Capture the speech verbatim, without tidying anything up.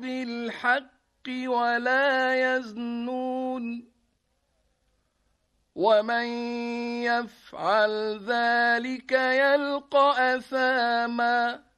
بالحق ولا يزنون ومن يفعل ذلك يلقى أثاما